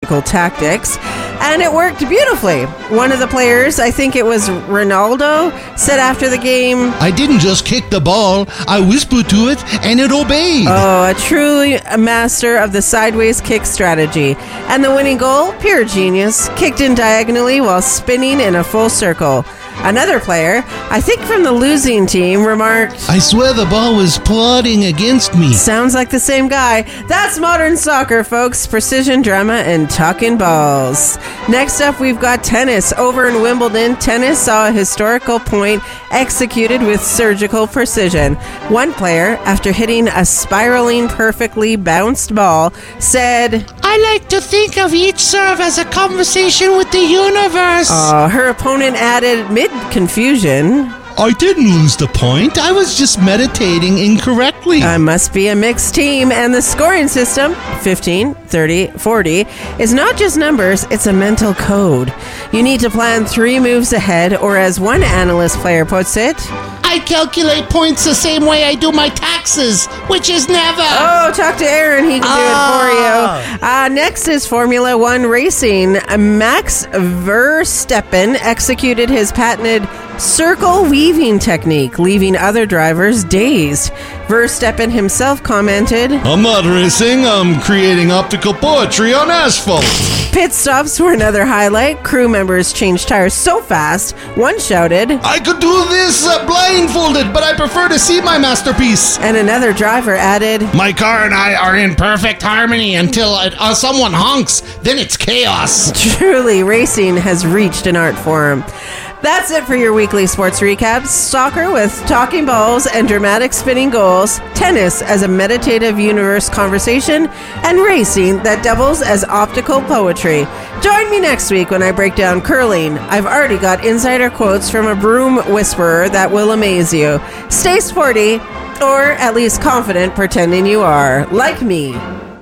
tactical tactics, and it worked beautifully. One of the players, I think it was Ronaldo, said after the game, I didn't just kick the ball, I whispered to it and it obeyed. "Oh, truly a master of the sideways kick strategy." And the winning goal, pure genius, kicked in diagonally while spinning in a full circle. Another player, I think from the losing team, remarked, I swear the ball was plotting against me. "Sounds like the same guy." That's modern soccer, folks. Precision, drama, and talking balls. Next up, we've got tennis. Over in Wimbledon, tennis saw a historical point executed with surgical precision. One player, after hitting a spiraling, perfectly bounced ball, said, I like to think of each serve as a conversation with the universe. Her opponent added mid-confusion, I didn't lose the point. I was just meditating incorrectly. Must be a mixed team, and the scoring system, 15, 30, 40, is not just numbers, it's a mental code. You need to plan 3 moves ahead, or as one analyst player puts it, I calculate points the same way I do my taxes, which is never. Oh, talk to Aaron. He can do it for you. Next is Formula One racing. Max Verstappen executed his patented circle weaving technique, leaving other drivers dazed. Verstappen himself commented, I'm not racing, I'm creating optical poetry on asphalt. Pit stops were another highlight. Crew members changed tires so fast, one shouted, I could do this blindfolded, but I prefer to see my masterpiece. And another driver added, My car and I are in perfect harmony until someone honks, then it's chaos. Truly, racing has reached an art form. That's it for your weekly sports recaps. Soccer with talking balls and dramatic spinning goals, tennis as a meditative universe conversation, and racing that doubles as optical poetry. Join me next week when I break down curling. I've already got insider quotes from a broom whisperer that will amaze you. Stay sporty, or at least confident pretending you are, like me.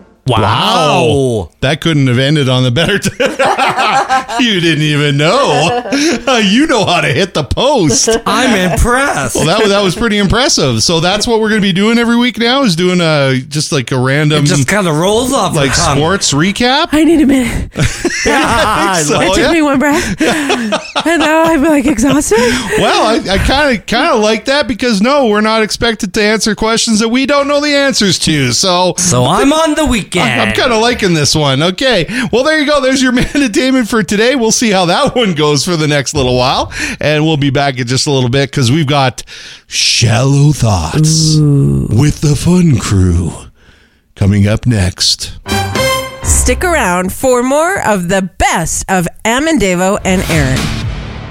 Wow. That couldn't have ended on the better You didn't even know. You know how to hit the post. I'm impressed. Well, that was pretty impressive. So that's what we're going to be doing every week now, is doing just like a random, it just kind of rolls off like sports recap. I need a minute. It took me one breath. And now I'm like exhausted. Well, I kind of like that, because no, we're not expected to answer questions that we don't know the answers to. So I'm on the weekend. I'm kind of liking this one. Okay. Well, there you go. There's your entertainment for today. We'll see how that one goes for the next little while. And we'll be back in just a little bit, because we've got Shallow Thoughts with the Fun Crew coming up next. Stick around for more of the best of Amandavo and Aaron.